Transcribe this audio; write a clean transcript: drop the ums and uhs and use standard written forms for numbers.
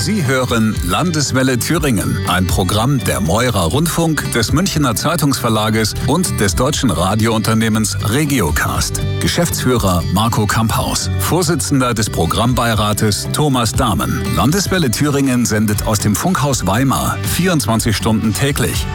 Sie hören Landeswelle Thüringen, ein Programm der Mäurer Rundfunk, des Münchener Zeitungsverlages und des deutschen Radiounternehmens Regiocast. Geschäftsführer Marco Kamphaus, Vorsitzender des Programmbeirates Thomas Dahmen. Landeswelle Thüringen sendet aus dem Funkhaus Weimar 24 Stunden täglich.